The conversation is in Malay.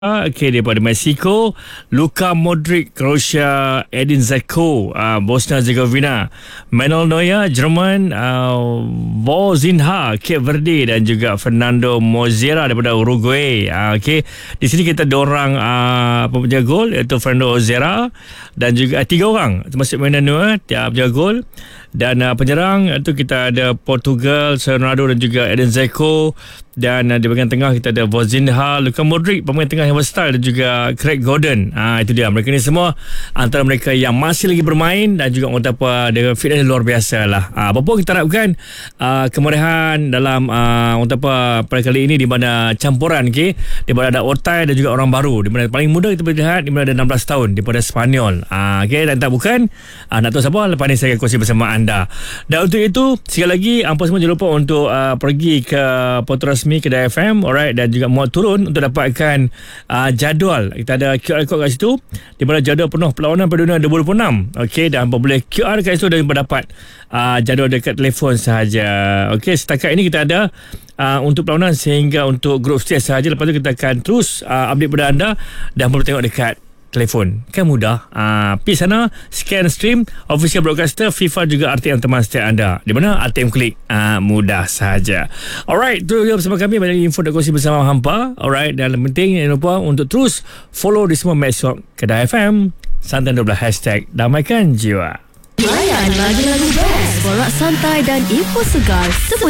Okay, daripada Mexico, Luka Modric, Croatia, Edin Dzeko, Bosnia Herzegovina, Manuel Neuer, Jerman, Vozinha, Cape Verde dan juga Fernando Muslera daripada Uruguay. Okay, di sini kita ada orang penjaga gol iaitu Fernando Muslera dan juga 3 orang termasuk Manuel Neuer penjaga gol. Dan penyerang itu kita ada Portugal, Ronaldo dan juga Edin Dzeko. Dan di bahagian tengah kita ada Vozinha, Luka Modric, pemain tengah yang versatile, dan juga Craig Gordon. Itu dia, mereka ni semua antara mereka yang masih lagi bermain dan juga orang apa dengan fitness luar biasa lah. Apa pun kita harapkan kemeriahan dalam orang apa pada kali ini di mana campuran di mana ada otai dan juga orang baru, di mana paling muda kita boleh lihat di mana ada 16 tahun daripada Spanyol. Dan tak bukan nak tahu siapa, lepas ni saya akan kongsi bersama anda. Dan untuk itu sekali lagi hampa semua jangan lupa untuk pergi ke portal resmi Kedai FM, alright, dan juga muat turun untuk dapatkan jadual. Kita ada QR code kat situ di mana jadual penuh perlawanan Piala Dunia 2026. Okey, dan hampa boleh QR kat situ dan dapat jadual dekat telefon sahaja. Okey, setakat ini kita ada untuk perlawanan sehingga untuk group stage sahaja. Lepas tu kita akan terus update pada anda dan boleh tengok dekat telefon. Kan mudah. Pergi sana, scan stream official broadcaster FIFA juga RTM teman setia anda. Di mana? RTM Klik. Mudah saja. Alright, tu dia bersama kami. Banyak info dan kongsi bersama hampa. Alright, dan yang penting jangan lupa untuk terus follow di semua medsos Kedai FM. Santai 12 hashtag Damaikan Jiwa. Layan lagu-lagu best, borak santai dan info segar. Semua